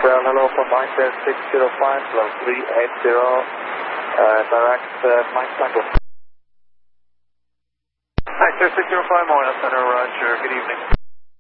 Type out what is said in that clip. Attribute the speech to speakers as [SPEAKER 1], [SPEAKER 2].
[SPEAKER 1] Well, hello from Mike 605, level 380, direct Mike Tango. Mike 605, Moina Center, roger, good evening.